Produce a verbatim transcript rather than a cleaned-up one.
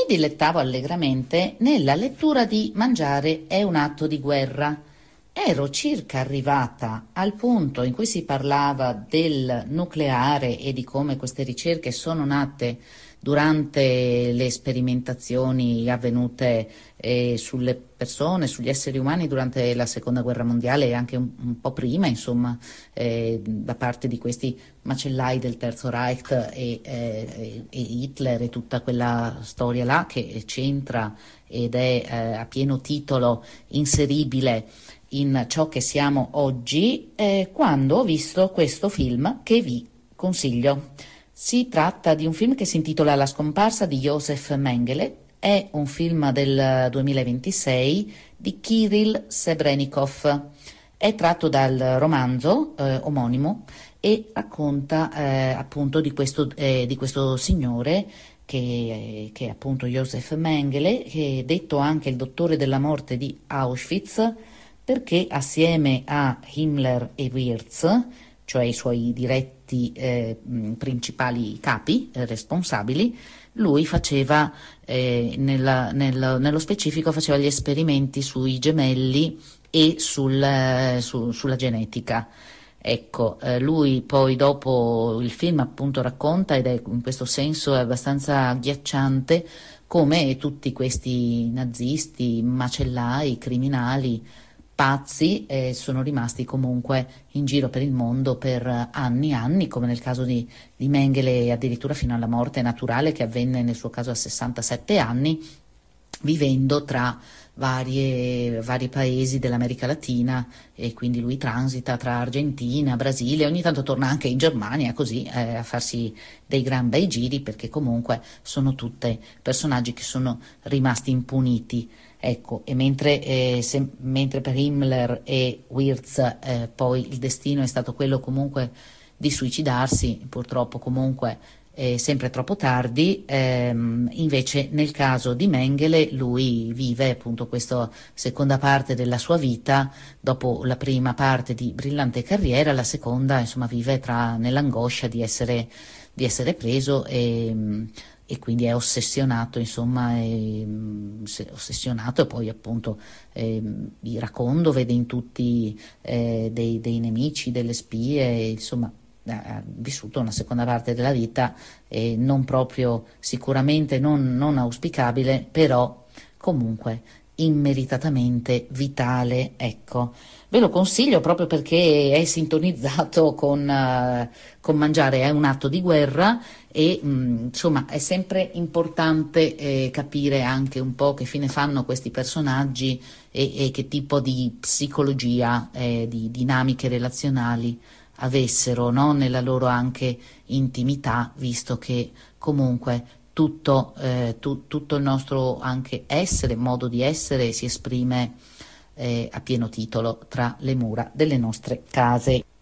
Mi dilettavo allegramente nella lettura di Mangiare è un atto di guerra. Ero circa arrivata al punto in cui si parlava del nucleare e di come queste ricerche sono nate durante le sperimentazioni avvenute eh, sulle persone, sugli esseri umani durante la seconda guerra mondiale e anche un, un po' prima, insomma, eh, da parte di questi macellai del Terzo Reich e, eh, e Hitler e tutta quella storia là che c'entra ed è eh, a pieno titolo inseribile in ciò che siamo oggi, eh, quando ho visto questo film che vi consiglio. Si tratta di un film che si intitola La scomparsa di Josef Mengele, è un film del duemilaventisei di Kirill Serebrennikov, è tratto dal romanzo eh, omonimo e racconta eh, appunto di questo, eh, di questo signore che, che è appunto Josef Mengele, che è detto anche il dottore della morte di Auschwitz, perché assieme a Himmler e Wirtz, cioè i suoi diretti eh, principali capi eh, responsabili, lui faceva, eh, nella, nel, nello specifico, faceva gli esperimenti sui gemelli e sul, eh, su, sulla genetica. Ecco, eh, lui poi dopo il film appunto racconta, ed è in questo senso è abbastanza agghiacciante, come tutti questi nazisti, macellai, criminali, pazzi eh, sono rimasti comunque in giro per il mondo per anni e anni, come nel caso di, di Mengele addirittura fino alla morte naturale, che avvenne nel suo caso a sessantasette anni, vivendo tra varie, vari paesi dell'America Latina, e quindi lui transita tra Argentina, Brasile, ogni tanto torna anche in Germania così eh, a farsi dei gran bei giri, perché comunque sono tutti personaggi che sono rimasti impuniti. Ecco, e mentre, eh, se, mentre per Himmler e Wirtz eh, poi il destino è stato quello comunque di suicidarsi, purtroppo comunque eh, sempre troppo tardi, ehm, invece nel caso di Mengele lui vive appunto questa seconda parte della sua vita, dopo la prima parte di brillante carriera, la seconda insomma vive tra, nell'angoscia di essere, di essere preso e... e quindi è ossessionato, insomma, è, ossessionato e poi appunto eh, iracondo, vede in tutti eh, dei, dei nemici, delle spie, insomma ha vissuto una seconda parte della vita eh, non proprio, sicuramente non, non auspicabile, però comunque immeritatamente vitale, ecco. Ve lo consiglio proprio perché è sintonizzato con, uh, con Mangiare è un atto di guerra e mh, insomma è sempre importante eh, capire anche un po' che fine fanno questi personaggi e, e che tipo di psicologia, eh, di dinamiche relazionali avessero, no? Nella loro anche intimità, visto che comunque tutto, eh, tu, tutto il nostro anche essere, modo di essere si esprime eh, a pieno titolo tra le mura delle nostre case.